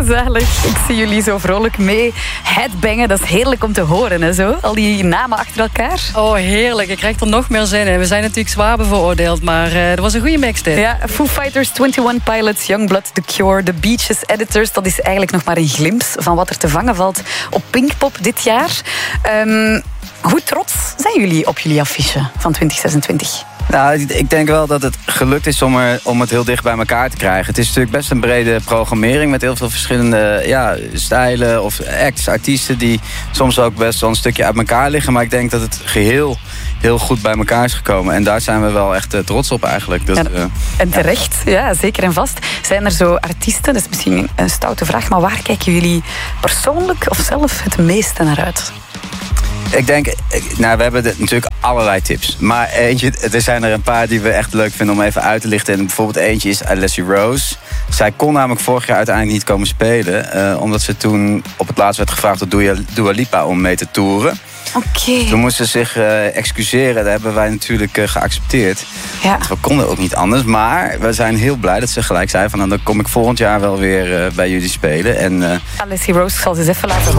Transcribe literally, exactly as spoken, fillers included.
Zalig. Ik zie jullie zo vrolijk mee headbangen. Dat is heerlijk om te horen, hè, zo. Al die namen achter elkaar. Oh, heerlijk. Ik krijg er nog meer zin in. We zijn natuurlijk zwaar bevooroordeeld, maar uh, dat was een goede mix dit. Ja, Foo Fighters, eenentwintig Pilots, Youngblood, The Cure, The Beaches, Editors. Dat is eigenlijk nog maar een glimp van wat er te vangen valt op Pinkpop dit jaar. Um, hoe trots zijn jullie op jullie affiche van twintig zesentwintig? Nou, ik denk wel dat het gelukt is om, er, om het heel dicht bij elkaar te krijgen. Het is natuurlijk best een brede programmering met heel veel verschillende ja, stijlen of acts, artiesten die soms ook best wel een stukje uit elkaar liggen. Maar ik denk dat het geheel heel goed bij elkaar is gekomen. En daar zijn we wel echt uh, trots op eigenlijk. Dus, ja, uh, en terecht, ja. ja, zeker en vast. Zijn er zo artiesten, dat is misschien een stoute vraag, maar waar kijken jullie persoonlijk of zelf het meeste naar uit? Ik denk, nou, we hebben natuurlijk allerlei tips. Maar eentje, er zijn er een paar die we echt leuk vinden om even uit te lichten. En bijvoorbeeld eentje is Alessia Rose. Zij kon namelijk vorig jaar uiteindelijk niet komen spelen. Uh, omdat ze toen op het laatst werd gevraagd door Dua, Dua Lipa om mee te toeren. Okay. Toen moest ze zich uh, excuseren. Dat hebben wij natuurlijk uh, geaccepteerd. Ja. We konden ook niet anders. Maar we zijn heel blij dat ze gelijk zei van, nou, dan kom ik volgend jaar wel weer uh, bij jullie spelen. En, uh, Alessia Rose, ik zal ze eens even laten horen.